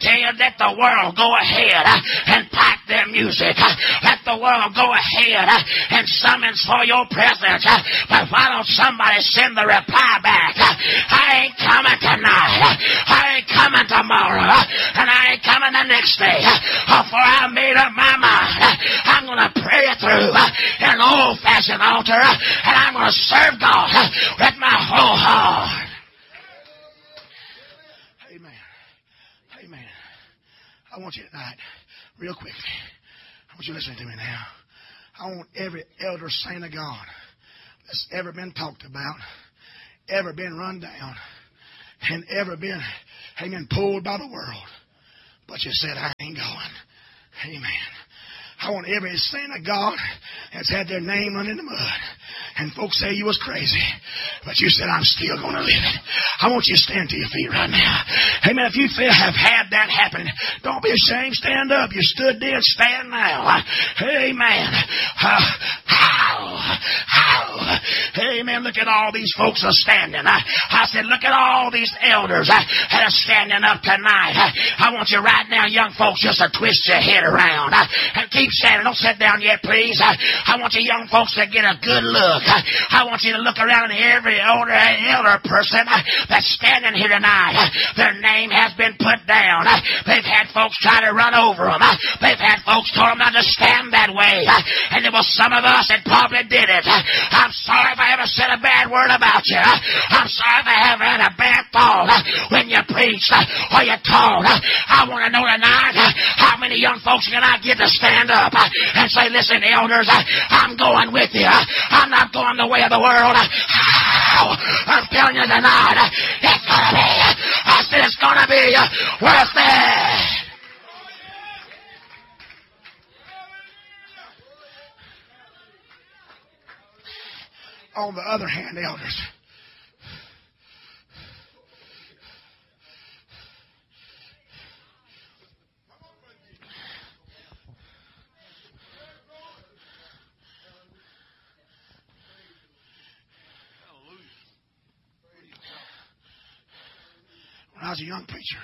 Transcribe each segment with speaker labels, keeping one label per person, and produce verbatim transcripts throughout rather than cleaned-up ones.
Speaker 1: tell you, let the world go ahead and pipe their music. Let the world go ahead and summons for your presence. But why don't somebody send the reply back? I ain't coming tonight. I ain't coming tomorrow. And I ain't coming the next day. For I made up my mind. I'm going to pray it through in an old-fashioned altar. And I'm going to serve God with my whole heart. Amen. Amen. I want you tonight, real quickly, I want you listening to me now. I want every elder saint of God that's ever been talked about, ever been run down, and ever been, amen, pulled by the world. But you said, I ain't going. Amen. I want every saint of God that's had their name run in the mud. And folks say you was crazy. But you said, I'm still going to live it. I want you to stand to your feet right now. Amen. If you feel have had that happen, don't be ashamed. Stand up. You stood there. Stand now. Amen. Uh, how? How? Amen. Look at all these folks are standing. I, I said, look at all these elders uh, that are standing up tonight. I, I want you right now, young folks, just to twist your head around. Uh, and keep standing. Don't sit down yet, please. Uh, I want you young folks to get a good look. Uh, I want you to look around at every older elder person uh, that's standing here tonight. Uh, their name has been put down. Uh, they've had folks try to run over them. Uh, they've had folks told them not to stand that way. Uh, and there was some of us that probably did it. Uh, I'm sorry if I ever said a bad word about you. Uh, I'm sorry if I ever had a bad thought uh, when you preached uh, or you taught. Uh, I want to know tonight uh, how many young folks can I get to stand up uh, and say, listen, elders, uh, I'm going with you. Uh, I'm not going the way of the world. Uh, I'm telling you tonight, uh, it's going to be, uh, I said it's going to be uh, worth it. On the other hand, elders, when I was a young preacher,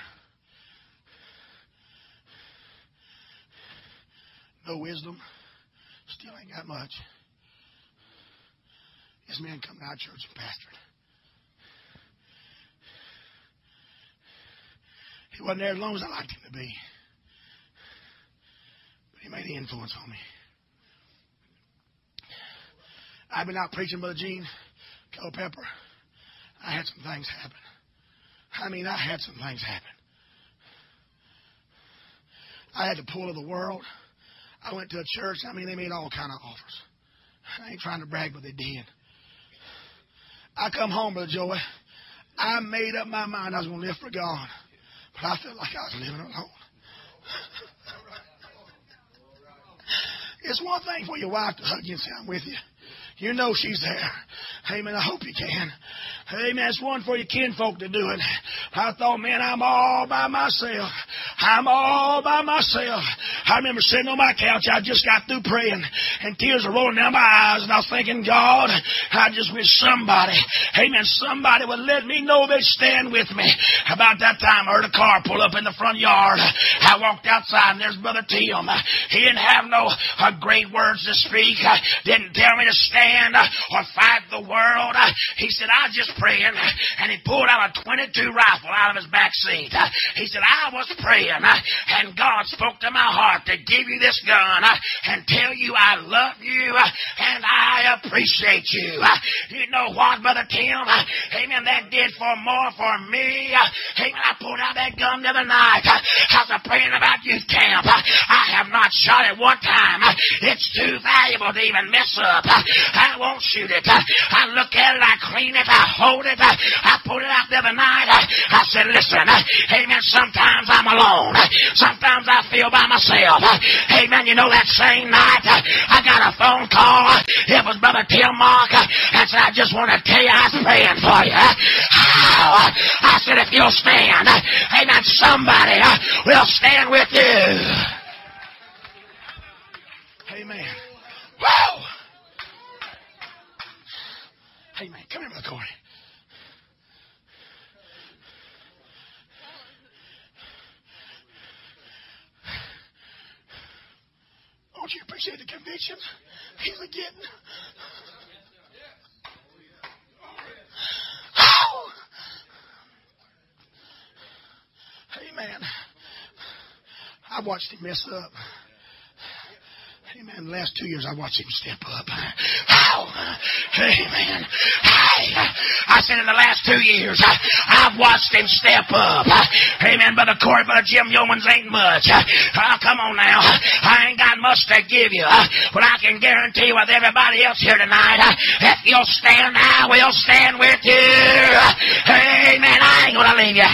Speaker 1: no wisdom, still ain't got much. This man come to our church and pastored. He wasn't there as long as I liked him to be. But he made an influence on me. I've been out preaching, Brother Gene, Culpeper. I had some things happen. I mean, I had some things happen. I had to pull of the world. I went to a church. I mean, they made all kind of offers. I ain't trying to brag, but they did. I come home, Brother Joey. I made up my mind I was going to live for God. But I felt like I was living alone. It's one thing for your wife to hug you and say, I'm with you. You know she's there. Amen. I hope you can. Amen. It's one for your kinfolk to do it. I thought, man, I'm all by myself. I'm all by myself. I remember sitting on my couch. I just got through praying, and tears were rolling down my eyes, and I was thinking, God, I just wish somebody, amen, somebody would let me know they'd stand with me. About that time, I heard a car pull up in the front yard. I walked outside, and there's Brother Tim. He didn't have no uh, great words to speak. Uh, didn't tell me to stand uh, or fight the world. Uh, he said, I was just praying, and he pulled out a twenty-two rifle out of his back seat. Uh, he said, I was praying, uh, and God spoke to my heart to give you this gun uh, and tell you I love you uh, and I appreciate you. Uh, you know what, Brother Tim? Uh, amen, that did for more for me. Uh, amen, I pulled out that gun the other night. Uh, I was praying about youth camp. Uh, I have not shot it one time. Uh, it's too valuable to even mess up. Uh, I won't shoot it. Uh, I look at it, I clean it, I hold it. Uh, I pulled it out the other night. Uh, I said, listen, uh, amen, sometimes I'm alone. Uh, sometimes I feel by myself. Uh, amen, you know that same night, uh, I got a phone call. Uh, it was Brother Tim Mark. Uh, and said, I just want to tell you I was praying for you. Uh, uh, I said, if you'll stand, uh, amen, somebody uh, will stand with you. Amen. Whoa! Amen. Come here, Brother Corey. Don't you appreciate the conviction he's getting? Oh! Amen. I watched him mess up. Amen. The last two years I watched him step up. Oh, amen. I, I said in the last two years I, I've watched him step up. Amen. But of course, but Jim Yeomans ain't much. Oh, come on now. I ain't got much to give you. But I can guarantee with everybody else here tonight, if you'll stand, I will stand with you. Amen. I ain't going to leave you.